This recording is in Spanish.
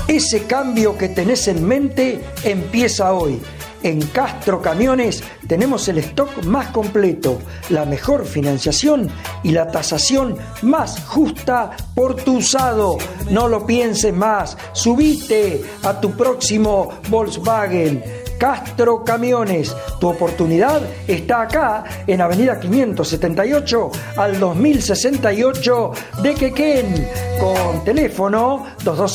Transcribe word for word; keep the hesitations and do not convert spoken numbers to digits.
Ese cambio que tenés en mente empieza hoy. En Castro Camiones tenemos el stock más completo, la mejor financiación y la tasación más justa por tu usado. No lo pienses más, subite a tu próximo Volkswagen. Castro Camiones, tu oportunidad está acá en Avenida quinientos setenta y ocho al dos mil sesenta y ocho de Quequén, con teléfono dos dos